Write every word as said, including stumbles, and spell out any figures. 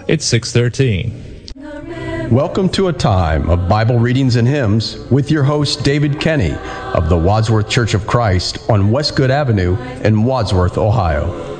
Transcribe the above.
It's six thirteen. Welcome to a time of Bible readings and hymns with your host, David Kenny of the Wadsworth Church of Christ on Westgood Avenue in Wadsworth, Ohio.